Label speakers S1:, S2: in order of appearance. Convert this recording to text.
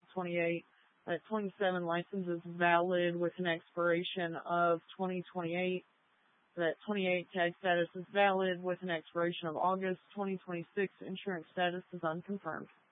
S1: 28. That 27 license is valid with an expiration of 2028. That 28 tag status is valid with an expiration of August 2026. Insurance status is unconfirmed.